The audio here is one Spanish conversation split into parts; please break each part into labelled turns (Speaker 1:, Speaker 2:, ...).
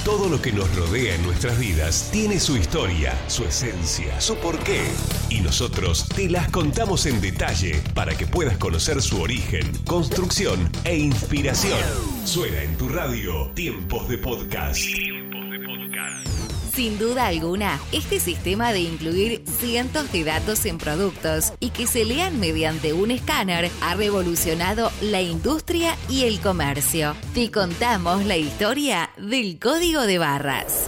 Speaker 1: Todo lo que nos rodea en nuestras vidas tiene su historia, su esencia, su porqué. Y nosotros te las contamos en detalle para que puedas conocer su origen, construcción e inspiración. Suena en tu radio Tiempos de Podcast.
Speaker 2: Sin duda alguna, este sistema de incluir cientos de datos en productos y que se lean mediante un escáner ha revolucionado la industria y el comercio. Te contamos la historia del código de barras.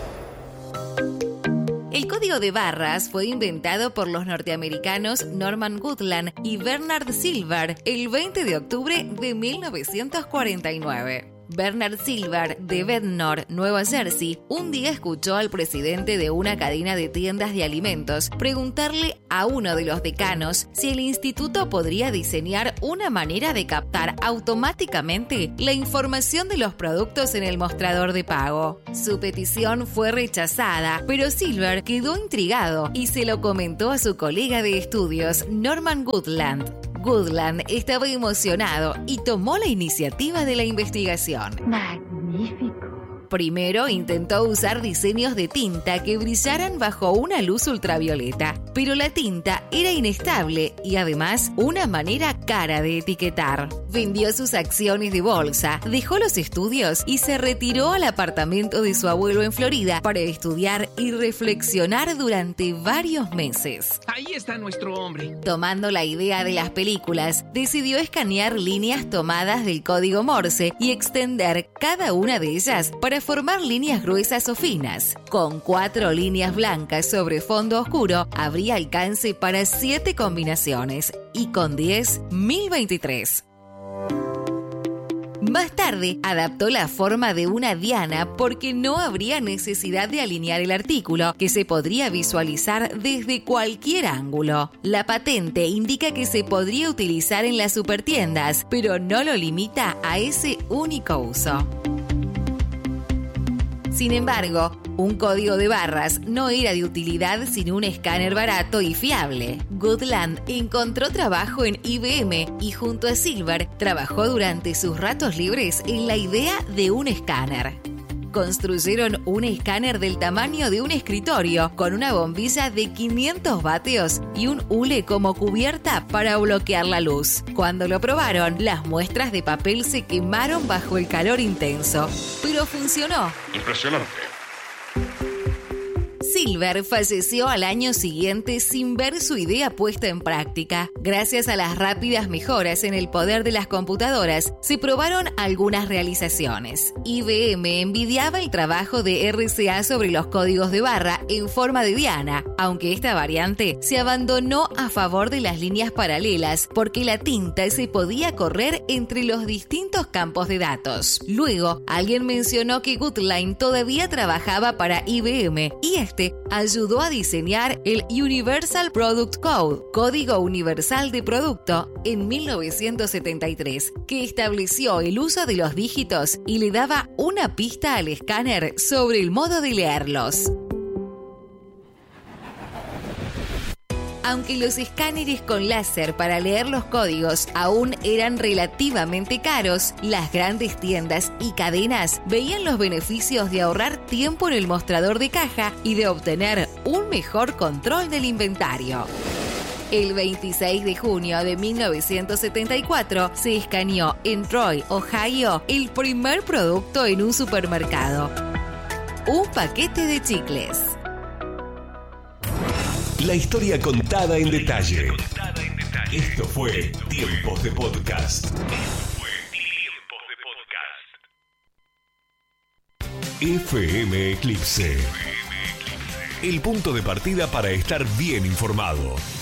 Speaker 2: El código de barras fue inventado por los norteamericanos Norman Goodland y Bernard Silver el 20 de octubre de 1949. Bernard Silver, de Bednor, Nueva Jersey, un día escuchó al presidente de una cadena de tiendas de alimentos preguntarle a uno de los decanos si el instituto podría diseñar una manera de captar automáticamente la información de los productos en el mostrador de pago. Su petición fue rechazada, pero Silver quedó intrigado y se lo comentó a su colega de estudios, Norman Goodland. Goodland estaba emocionado y tomó la iniciativa de la investigación.
Speaker 3: Magnífico.
Speaker 2: Primero intentó usar diseños de tinta que brillaran bajo una luz ultravioleta, pero la tinta era inestable y además una manera cara de etiquetar. Vendió sus acciones de bolsa, dejó los estudios y se retiró al apartamento de su abuelo en Florida para estudiar y reflexionar durante varios meses.
Speaker 4: Ahí está nuestro hombre.
Speaker 2: Tomando la idea de las películas, decidió escanear líneas tomadas del código Morse y extender cada una de ellas para formar líneas gruesas o finas. Con 4 líneas blancas sobre fondo oscuro, habría alcance para 7 combinaciones y con 10, 1023. Más tarde, adaptó la forma de una diana porque no habría necesidad de alinear el artículo, que se podría visualizar desde cualquier ángulo. La patente indica que se podría utilizar en las supertiendas, pero no lo limita a ese único uso. Sin embargo, un código de barras no era de utilidad sin un escáner barato y fiable. Goodland encontró trabajo en IBM y junto a Silver trabajó durante sus ratos libres en la idea de un escáner. Construyeron un escáner del tamaño de un escritorio con una bombilla de 500 vatios y un hule como cubierta para bloquear la luz. Cuando lo probaron, las muestras de papel se quemaron bajo el calor intenso, pero funcionó.
Speaker 1: Impresionante.
Speaker 2: Silver falleció al año siguiente sin ver su idea puesta en práctica. Gracias a las rápidas mejoras en el poder de las computadoras, se probaron algunas realizaciones. IBM envidiaba el trabajo de RCA sobre los códigos de barra en forma de diana, aunque esta variante se abandonó a favor de las líneas paralelas porque la tinta se podía correr entre los distintos campos de datos. Luego, alguien mencionó que Goodline todavía trabajaba para IBM y ayudó a diseñar el Universal Product Code, Código Universal de Producto, en 1973, que estableció el uso de los dígitos y le daba una pista al escáner sobre el modo de leerlos. Aunque los escáneres con láser para leer los códigos aún eran relativamente caros, las grandes tiendas y cadenas veían los beneficios de ahorrar tiempo en el mostrador de caja y de obtener un mejor control del inventario. El 26 de junio de 1974 se escaneó en Troy, Ohio, el primer producto en un supermercado: un paquete de chicles.
Speaker 1: La historia contada en detalle. Esto fue Tiempos de Podcast. FM Eclipse. El punto de partida para estar bien informado.